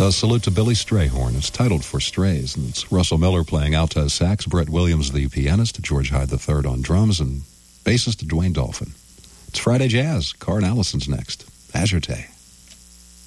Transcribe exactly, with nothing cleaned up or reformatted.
A salute to Billy Strayhorn. It's titled For Strays, and it's Russell Miller playing alto sax, Brett Williams the pianist, George Hyde the third on drums, and bassist Dwayne Dolphin. It's Friday Jazz. Carl Allison's next. Azure Tay.